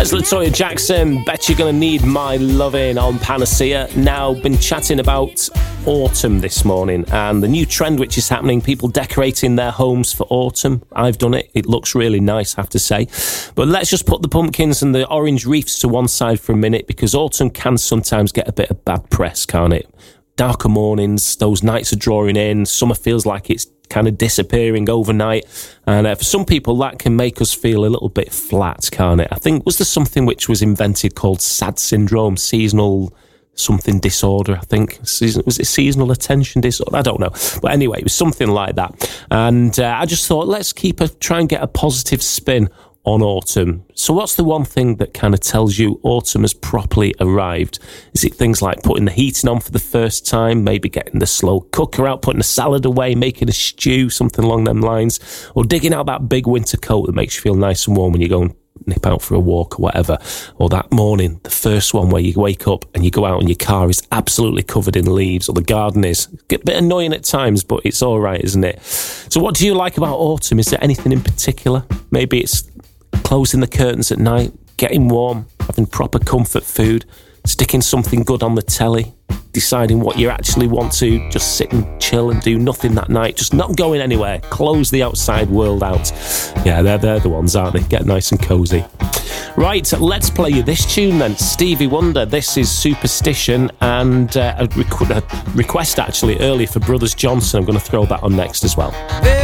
There's LaToya Jackson, Bet You're Gonna Need My Lovin' on Panacea. Now, been chatting about autumn this morning and the new trend which is happening, people decorating their homes for autumn. I've done it. It looks really nice, I have to say. But let's just put the pumpkins and the orange wreaths to one side for a minute, because autumn can sometimes get a bit of bad press, can't it? Darker mornings, those nights are drawing in, summer feels like it's kind of disappearing overnight, and for some people that can make us feel a little bit flat, can't it? I think, was there something which was invented called SAD syndrome, seasonal something disorder, I think. Was it seasonal attention disorder? I don't know. But anyway, it was something like that. And I just thought, let's try and get a positive spin on autumn. So what's the one thing that kind of tells you autumn has properly arrived? Is it things like putting the heating on for the first time, maybe getting the slow cooker out, putting the salad away, making a stew, something along them lines, or digging out that big winter coat that makes you feel nice and warm when you go and nip out for a walk or whatever, or that morning, the first one where you wake up and you go out and your car is absolutely covered in leaves, or the garden is. Get a bit annoying at times, but it's all right, isn't it? So what do you like about autumn? Is there anything in particular? Maybe it's closing the curtains at night, getting warm, having proper comfort food, sticking something good on the telly, deciding what you actually want to, just sit and chill and do nothing that night, just not going anywhere, close the outside world out. Yeah, they're the ones, aren't they? Get nice and cosy. Right, let's play you this tune then. Stevie Wonder, this is Superstition, and a request actually early for Brothers Johnson. I'm going to throw that on next as well.